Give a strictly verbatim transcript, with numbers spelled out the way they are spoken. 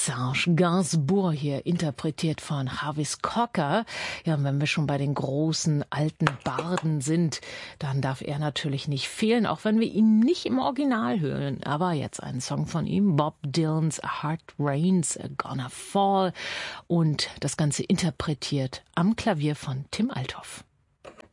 Serge Gainsbourg hier, interpretiert von Jarvis Cocker. Ja, und wenn wir schon bei den großen alten Barden sind, dann darf er natürlich nicht fehlen, auch wenn wir ihn nicht im Original hören. Aber jetzt ein Song von ihm, Bob Dylan's A Hard Rain's Gonna Fall, und das Ganze interpretiert am Klavier von Tim Althoff.